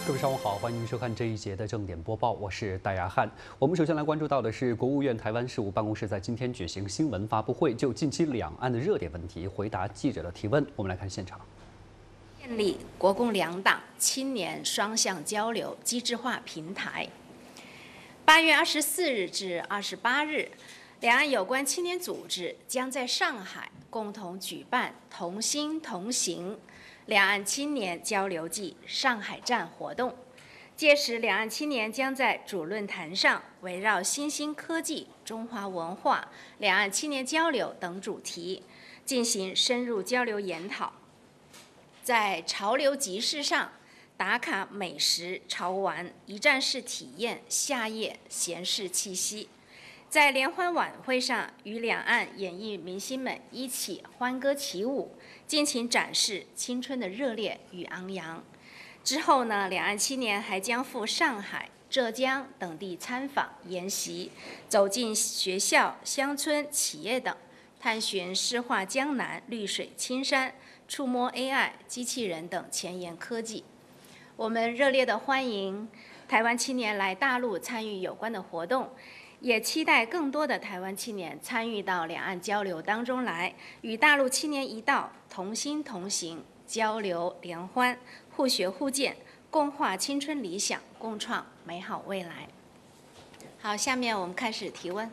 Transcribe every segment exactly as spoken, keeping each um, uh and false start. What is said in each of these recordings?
各位上午好，欢迎收看这一节的正点播报，我是戴亚汉。我们首先来关注到的是，国务院台湾事务办公室在今天举行新闻发布会，就近期两岸的热点问题回答记者的提问。我们来看现场。 建立国共两党青年双向交流机制化平台。八月二十四日至二十八日，两岸有关青年组织将在上海共同举办“同心同行”两岸青年交流季上海站活动。届时，两岸青年将在主论坛上围绕新兴科技、中华文化、两岸青年交流等主题进行深入交流研讨。在潮流集市上打卡美食潮玩，一站式体验夏夜闲适气息。在联欢晚会上，与两岸演艺明星们一起欢歌起舞，尽情展示青春的热烈与昂扬。之后呢，两岸青年还将赴上海、浙江等地参访研习，走进学校、乡村、企业等，探寻诗画江南、绿水青山，触摸 A I、机器人等前沿科技。我们热烈地欢迎台湾青年来大陆参与有关的活动，也期待更多的台湾青年参与到两岸交流当中来，与大陆青年一道同心同行，交流联欢，互学互鉴，共话青春理想，共创美好未来。好，下面我们开始提问。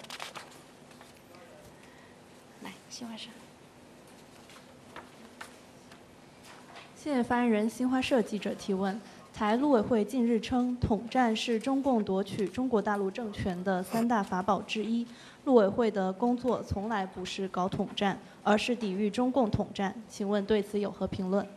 来，新华社。 谢谢发言人。新华社记者提问：台陆委会近日称，统战是中共夺取中国大陆政权的三大法宝之一。陆委会的工作从来不是搞统战，而是抵御中共统战。请问对此有何评论？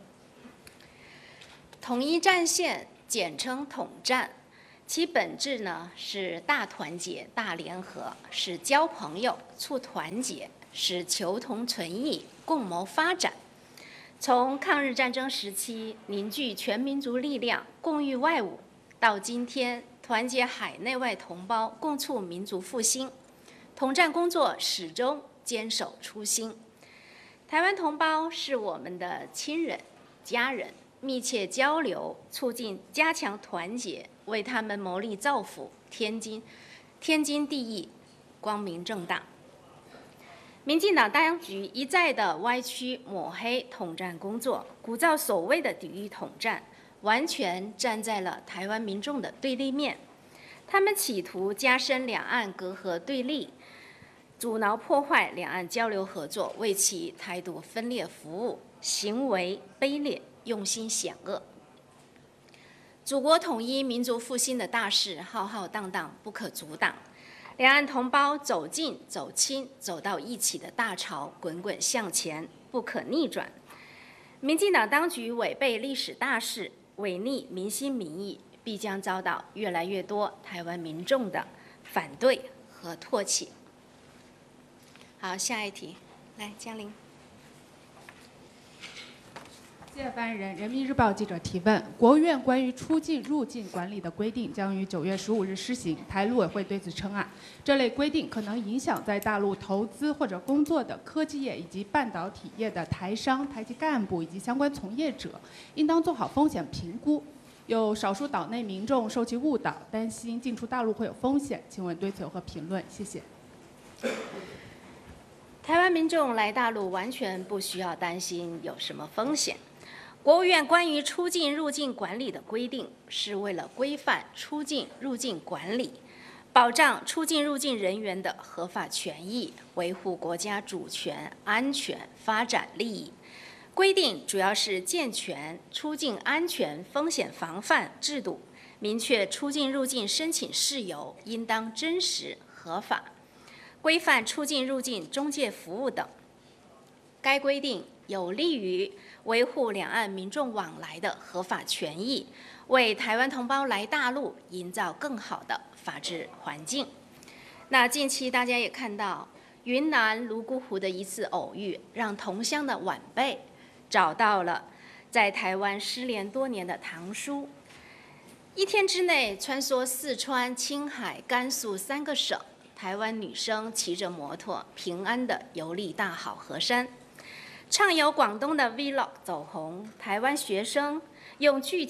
统一战线，简称统战，其本质呢是大团结、大联合，是交朋友、促团结，是求同存异、共谋发展。从抗日战争时期凝聚全民族力量，共御外侮，到今天团结海内外同胞，共促民族复兴，统战工作始终坚守初心。台湾同胞是我们的亲人、家人，密切交流，促进加强团结，为他们谋利造福，天经天经地义，光明正大。民进党当局一再的歪曲抹黑统战工作，鼓噪所谓的抵御统战，完全站在了台湾民众的对立面。他们企图加深两岸隔阂对立，阻挠破坏两岸交流合作，为其台独分裂服务，行为卑劣，用心险恶。祖国统一、民族复兴的大事浩浩荡荡，不可阻挡。两岸同胞走近、走亲、走到一起的大潮滚滚向前，不可逆转。民进党当局违背历史大势，违逆民心民意，必将遭到越来越多台湾民众的反对和唾弃。好，下一题，来，江玲。 谢谢发言人。人民日报记者提问：国务院关于出境入境管理的规定将于九月十五日施行。台陆委会对此称啊，这类规定可能影响在大陆投资或者工作的科技业以及半导体业的台商、台籍干部以及相关从业者，应当做好风险评估。有少数岛内民众受其误导，担心进出大陆会有风险，请问对此有何评论？谢谢。 台湾民众来大陆完全不需要担心有什么风险。国务院关于出境入境管理的规定，是为了规范出境入境管理，保障出境入境人员的合法权益，维护国家主权、安全、发展利益。规定主要是健全出境安全风险防范制度，明确出境入境申请事由应当真实合法，规范出境入境中介服务等。该规定有利于维护两岸民众往来的合法权益，为台湾同胞来大陆营造更好的法治环境。那近期大家也看到，云南泸沽湖的一次偶遇，让同乡的晚辈找到了在台湾失联多年的堂叔。一天之内穿梭四川、青海、甘肃三个省，台湾女生骑着摩托平安地游历大好河山。畅游广东的 Vlog 走红，台湾学生用具体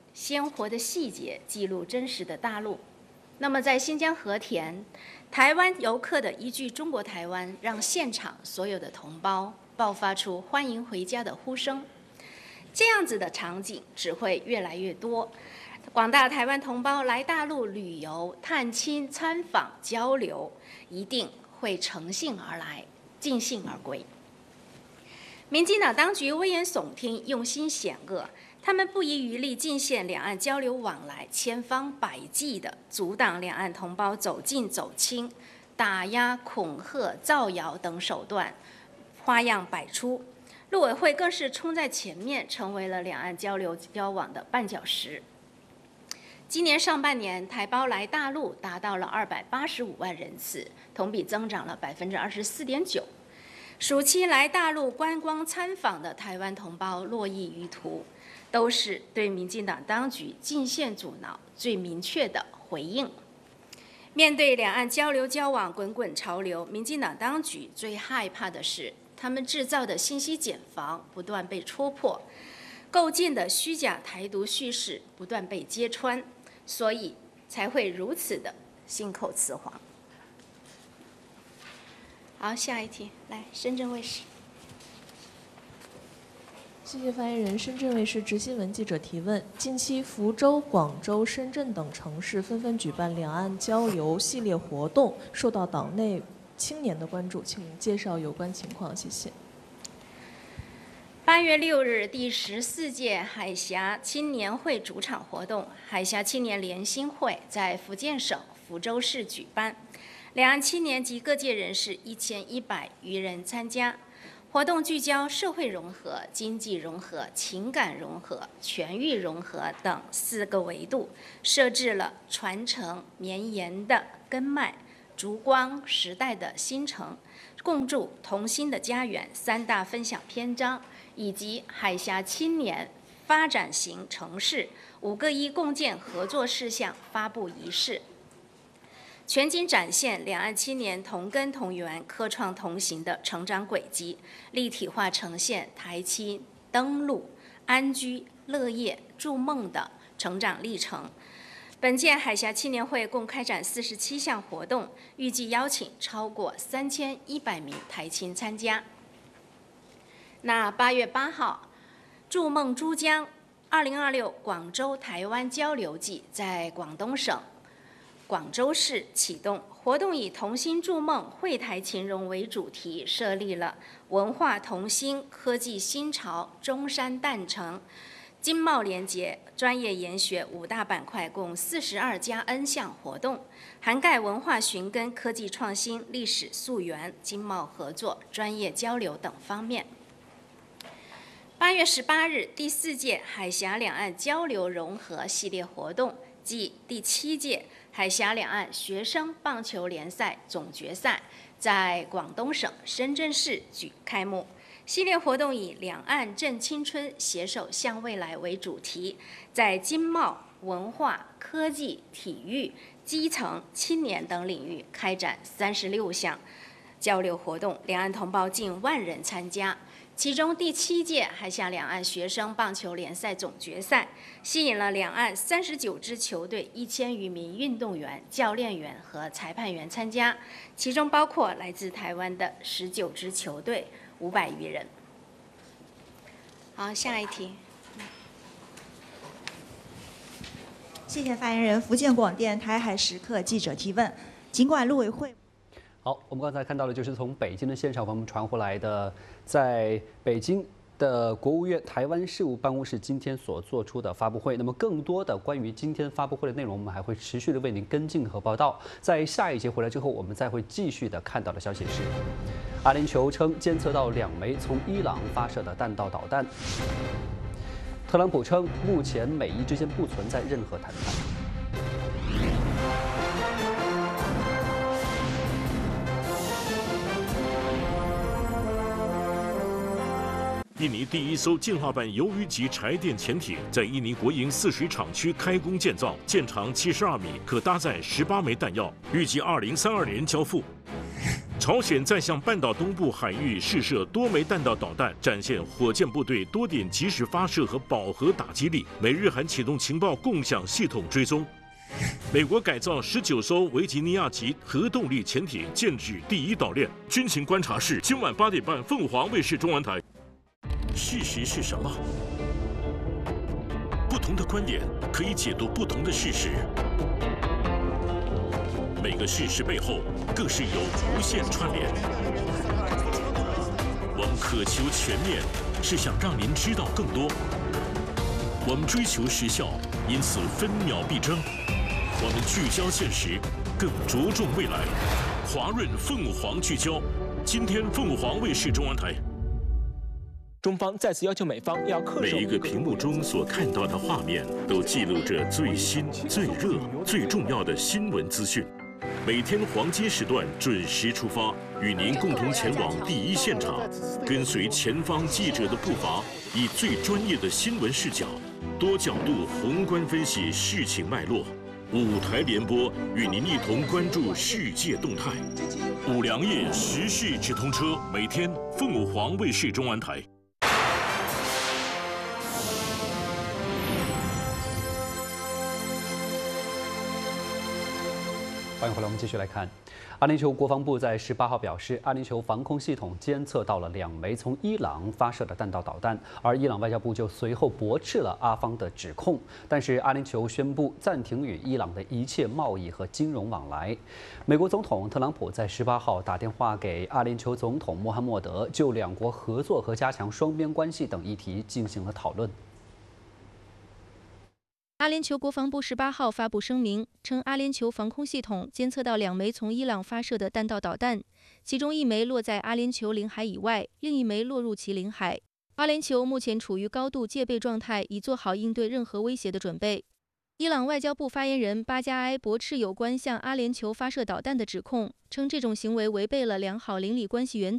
鲜活的细节记录真实的大陆。那么在新疆和田，台湾游客的一句“中国台湾”，让现场所有的同胞爆发出欢迎回家的呼声。这样子的场景只会越来越多。广大台湾同胞来大陆旅游、探亲、参访、交流，一定会乘兴而来，尽兴而归。民进党当局危言耸听，用心险恶，他们不遗余力进献两岸交流往来，千方百计地阻挡两岸同胞走近走亲，打压、恐吓、造谣等手段，花样百出。陆委会更是冲在前面，成为了两岸交流交往的绊脚石。今年上半年，台胞来大陆达到了二百八十五万人次，同比增长了百分之二十四点九。暑期来大陆观光参访的台湾同胞络绎于途，都是对民进党当局进献阻挠最明确的回应。面对两岸交流交往滚滚潮流，民进党当局最害怕的是，他们制造的信息茧房不断被戳破，构建的虚假台独叙事不断被揭穿，所以才会如此的信口雌黄。好，下一题，来，深圳卫视。 谢谢发言人。深圳卫视执新闻记者提问：近期福州、广州、深圳等城市纷纷举办两岸交流系列活动，受到党内青年的关注，请介绍有关情况，谢谢。 八月六日，第十四届海峡青年会主场活动——海峡青年联新会在福建省福州市举办。两岸青年及各界人士一千一百余人参加。活动聚焦社会融合、经济融合、情感融合、全域融合等四个维度，设置了传承绵延的根脉、烛光时代的新城、共筑同心的家园三大分享篇章，以及海峡青年发展型城市五个一共建合作事项发布仪式。全景展现两岸青年同根同源、科创同行的成长轨迹，立体化呈现台青登陆、安居乐业、筑梦的成长历程。本届海峡青年会共开展四十七项活动，预计邀请超过三千一百名台青参加。那八月八号，筑梦珠江二零二六广州台湾交流季在广东省广州市启动，活动以同心筑梦、惠台情融为主题，设立了文化同心、科技新潮、中山诞城、经贸联结、专业研学五大板块，共四十二加 N 项活动，涵盖文化寻根、科技创新、历史溯源、经贸合作、专业交流等方面。八月十八日，第四届海峡两岸交流融合系列活动暨第七届海峡两岸学生棒球联赛总决赛在广东省深圳市举开幕。系列活动以两岸振青春、携手向未来为主题，在经贸、文化、科技、体育、基层、青年等领域开展三十六项交流活动，两岸同胞近万人参加。其中第七届海峡两岸学生棒球联赛总决赛吸引了两岸三十九支球队一千余名运动员、教练员和裁判员参加，其中包括来自台湾的十九支球队五百余人。好，下一题。 谢谢发言人。福建广电台海时刻记者提问：尽管陆委会。 好，我们刚才看到的就是从北京的现场为我们传回来的，在北京的国务院台湾事务办公室今天所做出的发布会。那么更多的关于今天发布会的内容，我们还会持续的为您跟进和报道。在下一节回来之后，我们再会继续的看到的消息是，阿联酋称监测到两枚从伊朗发射的弹道导弹。特朗普称，目前美伊之间不存在任何谈判。 印尼第一艘进化版鱿鱼级柴电潜艇在印尼国营泗水厂区开工建造，舰长七十二米，可搭载十八枚弹药，预计二零三二年交付。 朝鲜再向半岛东部海域试射多枚弹道导弹，展现火箭部队多点及时发射和饱和打击力。美日韩启动情报共享系统追踪。美国改造十九艘维吉尼亚级核动力潜艇，建举第一岛链。军情观察室今晚八点半，凤凰卫视中文台。事实是什么？不同的观点可以解读不同的事实。每个事实背后，更是有无限串联。我们渴求全面，是想让您知道更多。我们追求时效，因此分秒必争。我们聚焦现实，更着重未来。华润凤凰聚焦，今天凤凰卫视中文台。 中方再次要求美方要恪守。 每一个屏幕中所看到的画面，都记录着最新、最热、最重要的新闻资讯。每天黄金时段准时出发，与您共同前往第一现场，跟随前方记者的步伐，以最专业的新闻视角，多角度宏观分析事情脉络。五台联播，与您一同关注世界动态。五粮液时事直通车，每天凤凰卫视中文台。 欢迎回来，我们继续来看。阿联酋国防部在十八号表示，阿联酋防空系统监测到了两枚从伊朗发射的弹道导弹，而伊朗外交部就随后驳斥了阿方的指控。但是阿联酋宣布暂停与伊朗的一切贸易和金融往来。美国总统特朗普在十八号打电话给阿联酋总统穆罕默德，就两国合作和加强双边关系等议题进行了讨论。 阿联酋国防部十八号发布声明，称阿联酋防空系统监测到两枚从伊朗发射的弹道导弹，其中一枚落在阿联酋领海以外，另一枚落入其领海。阿联酋目前处于高度戒备状态，以做好应对任何威胁的准备。伊朗外交部发言人巴加埃驳斥有关向阿联酋发射导弹的指控，称这种行为违背了良好邻里关系原则。